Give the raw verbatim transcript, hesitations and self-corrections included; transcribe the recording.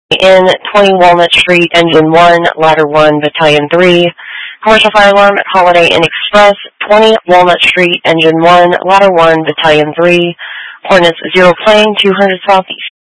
in twenty Walnut Street, Engine one, Ladder one, Battalion three. Commercial fire alarm at Holiday Inn Express, twenty Walnut Street, Engine one, Ladder one, Battalion three. Coordinates zero plane, two hundred southeast.